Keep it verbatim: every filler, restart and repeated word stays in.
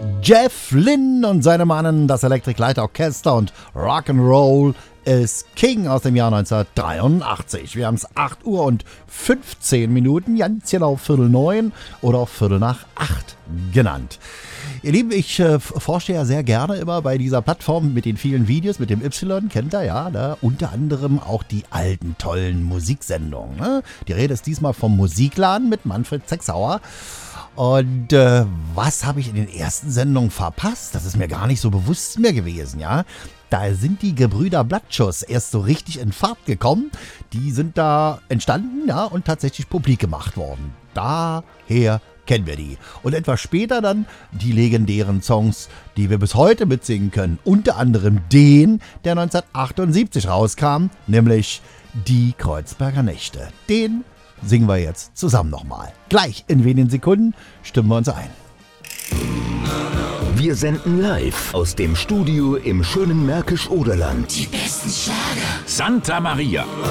Jeff Lynne und seine Mannen, das Electric Light Orchester und Rock'n'Roll ist King aus dem Jahr neunzehnhundertdreiundachtzig. Wir haben es acht Uhr und fünfzehn Minuten, ganz genau Viertel neun oder auch Viertel nach acht genannt. Ihr Lieben, ich äh, forsche ja sehr gerne immer bei dieser Plattform mit den vielen Videos, mit dem Y, kennt ihr ja, ne? Unter anderem auch die alten tollen Musiksendungen. Ne? Die Rede ist diesmal vom Musikladen mit Manfred Sechsauer. Und äh, was habe ich in den ersten Sendungen verpasst? Das ist mir gar nicht so bewusst mehr gewesen, ja. Da sind die Gebrüder Blattschuss erst so richtig in Fahrt gekommen. Die sind da entstanden, ja, und tatsächlich publik gemacht worden. Daher kennen wir die. Und etwas später dann die legendären Songs, die wir bis heute mitsingen können. Unter anderem den, der neunzehnhundertachtundsiebzig rauskam, nämlich Die Kreuzberger Nächte. Den singen wir jetzt zusammen nochmal. Gleich in wenigen Sekunden stimmen wir uns ein. Wir senden live aus dem Studio im schönen Märkisch-Oderland. Die besten Schlager. Santa Maria.